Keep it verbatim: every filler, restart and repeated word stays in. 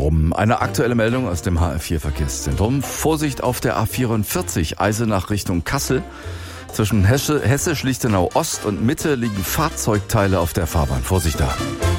Um eine aktuelle Meldung aus dem H R vier Verkehrszentrum. Vorsicht auf der A vierundvierzig, Eisenach Richtung Kassel. Zwischen Hesse, Hessisch-Lichtenau Ost und Mitte liegen Fahrzeugteile auf der Fahrbahn. Vorsicht da.